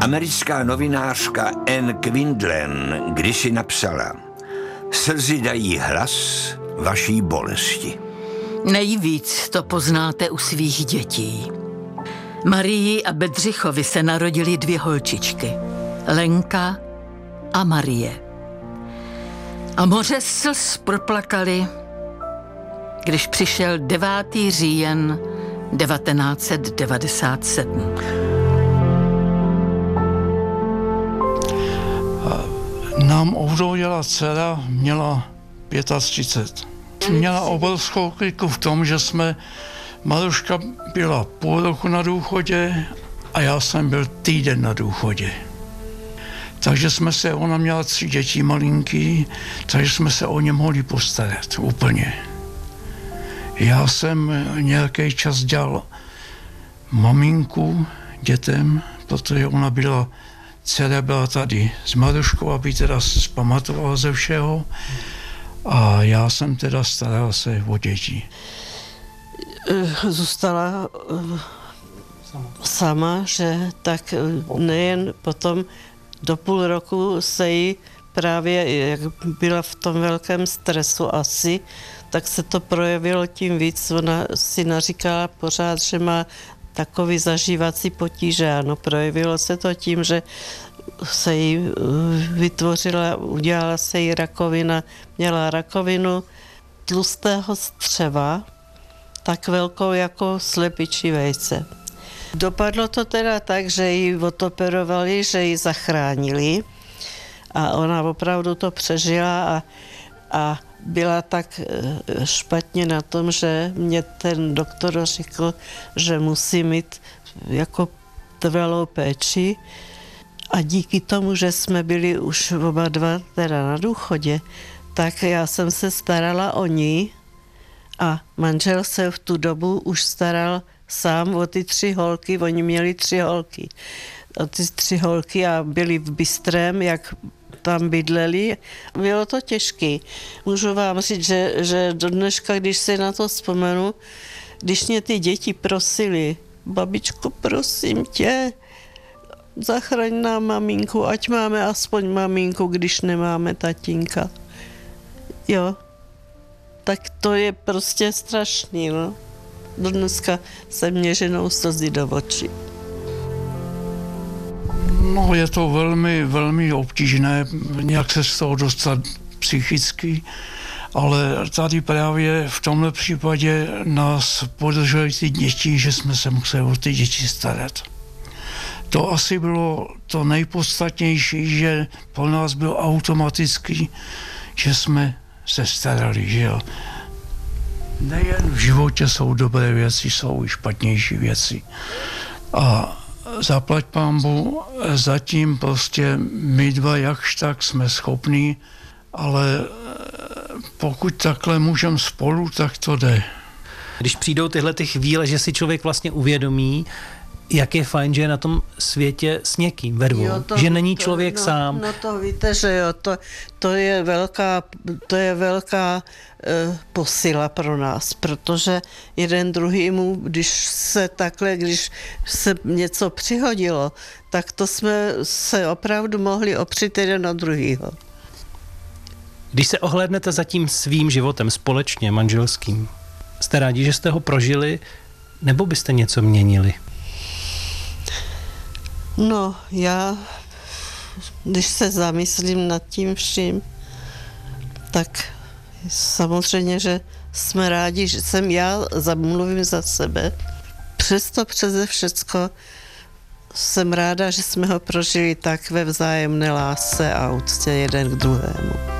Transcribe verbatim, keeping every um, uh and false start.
Americká novinářka Anne Quindlen kdysi napsala: slzy dají hlas vaší bolesti. Nejvíc to poznáte u svých dětí. Marii a Bedřichovi se narodily dvě holčičky, Lenka a Marie. A moře slz proplakali, když přišel devátý říjen devatenáct set devadesát sedm. Nám ovdověla dcera, měla třicet pět. Měla obrovskou kliku v tom, že jsme, Maruška byla půl roku na důchodě a já jsem byl týden na důchodě. Takže jsme se, ona měla tři děti malinký, takže jsme se o ně mohli postarat úplně. Já jsem nějaký čas dělal maminku dětem, protože ona byla, dcera byla tady s Maruškou, aby teda zpamatovala ze všeho. A já jsem teda staral se o děti. Zůstala sama, že tak nejen potom do půl roku se jí právě, jak byla v tom velkém stresu asi, tak se to projevilo tím víc. Ona si naříkala pořád, že má takový zažívací potíže. Ano, projevilo se to tím, že se jí vytvořila, udělala se jí rakovina, měla rakovinu tlustého střeva, tak velkou jako slepičí vejce. Dopadlo to teda tak, že ji odoperovali, že ji zachránili a ona opravdu to přežila a, a byla tak špatně na tom, že mě ten doktor řekl, že musí mít jako trvalou péči. A díky tomu, že jsme byli už oba dva teda na důchodě, tak já jsem se starala o ní a manžel se v tu dobu už staral sám o ty tři holky, oni měli tři holky. O ty tři holky a byli v Bystrém, jak tam bydleli. Bylo to těžké. Můžu vám říct, že, že do dneška, když si na to vzpomenu, když mě ty děti prosili, babičko, prosím tě, zachraň nám maminku, ať máme aspoň maminku, když nemáme tatínka. Jo, tak to je prostě strašný, no. Dneska se mě ženou slzy do očí. No, je to velmi, velmi obtížné, nějak se z toho dostat psychicky, ale tady právě v tomhle případě nás podrželi ty děti, že jsme se museli o ty děti starat. To asi bylo to nejpodstatnější, že pro nás bylo automaticky, že jsme se starali, že jo. Nejen v životě jsou dobré věci, jsou i špatnější věci. A zaplať pánbu, zatím prostě my dva jakž tak jsme schopní, ale pokud takhle můžeme spolu, tak to jde. Když přijdou tyhle ty chvíle, že si člověk vlastně uvědomí, jak je fajn, že je na tom světě s někým ve dvou, jo, to, že není člověk to, no, sám. No to víte, že jo, to, to je velká, to je velká uh, posila pro nás, protože jeden druhýmu, když se takhle, když se něco přihodilo, tak to jsme se opravdu mohli opřít jeden na druhýho. Když se ohlédnete za tím svým životem společně, manželským, jste rádi, že jste ho prožili, nebo byste něco měnili? No, já, když se zamyslím nad tím vším, tak samozřejmě, že jsme rádi, že jsem já, mluvím za sebe. Přesto přeze všecko jsem ráda, že jsme ho prožili tak ve vzájemné lásce a úctě jeden k druhému.